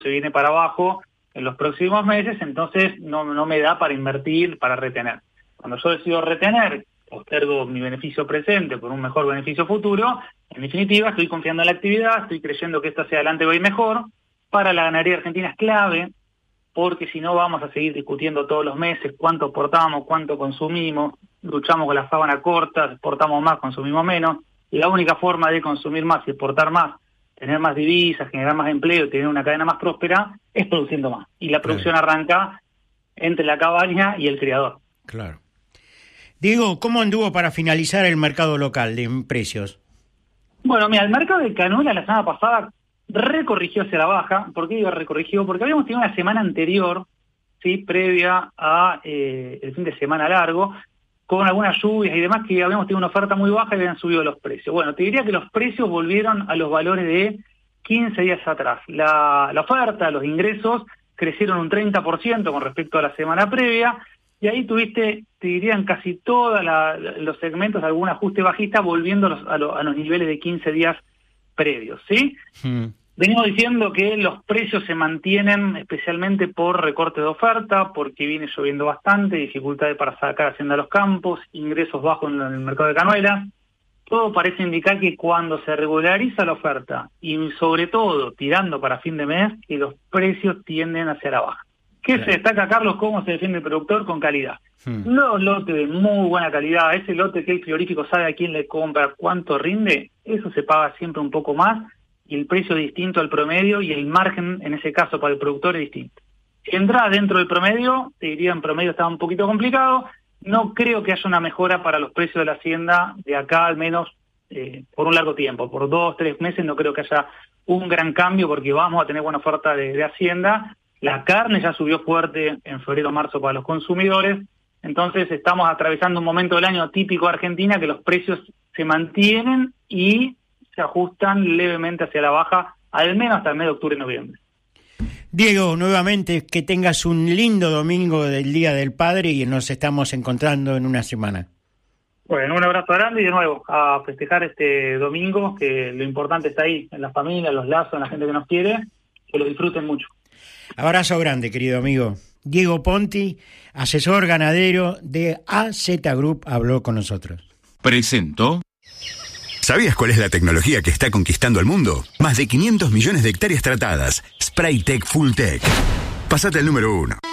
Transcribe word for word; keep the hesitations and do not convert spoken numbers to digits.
se viene para abajo en los próximos meses, entonces no, no me da para invertir, para retener. Cuando yo decido retener, postergo mi beneficio presente por un mejor beneficio futuro, en definitiva estoy confiando en la actividad, estoy creyendo que esto hacia adelante va a ir mejor. Para la ganadería argentina es clave, porque si no vamos a seguir discutiendo todos los meses cuánto exportamos, cuánto consumimos, luchamos con la sábana corta, exportamos más, consumimos menos, y la única forma de consumir más y exportar más, tener más divisas, generar más empleo, tener una cadena más próspera, es produciendo más. Y la producción claro. arranca entre la cabaña y el criador. Claro. Diego, ¿cómo anduvo para finalizar el mercado local de precios? Bueno, mira, el mercado de canola la semana pasada recorrigió hacia la baja. ¿Por qué digo recorrigió? Porque habíamos tenido una semana anterior, sí, previa a eh, el fin de semana largo, con algunas lluvias y demás, que habíamos tenido una oferta muy baja y habían subido los precios. Bueno, te diría que los precios volvieron a los valores de quince días atrás. La, la oferta, los ingresos, crecieron un treinta por ciento con respecto a la semana previa, y ahí tuviste, te diría, en casi todos los segmentos algún ajuste bajista, volviendo a los, a, los, a los niveles de quince días previos, ¿sí? Mm. Venimos diciendo que los precios se mantienen especialmente por recorte de oferta, porque viene lloviendo bastante, dificultades para sacar hacienda a los campos, ingresos bajos en el mercado de canuelas. Todo parece indicar que cuando se regulariza la oferta, y sobre todo tirando para fin de mes, que los precios tienden hacia la baja. ¿Qué claro. se destaca, Carlos? ¿Cómo se defiende el productor? Con calidad. Hmm. Los lotes de muy buena calidad, ese lote que el frigorífico sabe a quién le compra, cuánto rinde, eso se paga siempre un poco más, y el precio es distinto al promedio, y el margen, en ese caso, para el productor es distinto. Si entras dentro del promedio, te diría en promedio está un poquito complicado, no creo que haya una mejora para los precios de la hacienda de acá, al menos eh, por un largo tiempo, por dos, tres meses no creo que haya un gran cambio, porque vamos a tener buena oferta de, de hacienda. La carne ya subió fuerte en febrero, marzo para los consumidores, entonces estamos atravesando un momento del año típico de Argentina que los precios se mantienen y se ajustan levemente hacia la baja, al menos hasta el mes de octubre y noviembre. Diego, nuevamente que tengas un lindo domingo del Día del Padre y nos estamos encontrando en una semana. Bueno, un abrazo grande y de nuevo a festejar este domingo, que lo importante está ahí, en la familia, los lazos, en la gente que nos quiere, que lo disfruten mucho. Abrazo grande, querido amigo. Diego Ponti, asesor ganadero de A Z Group, habló con nosotros. Presentó. ¿Sabías cuál es la tecnología que está conquistando el mundo? Más de quinientos millones de hectáreas tratadas. Spraytec Full Tech. Pasate al número uno.